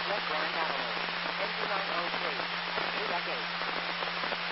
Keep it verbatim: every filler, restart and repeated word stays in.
Left Grand Avenue. N two nine oh three. New Gate.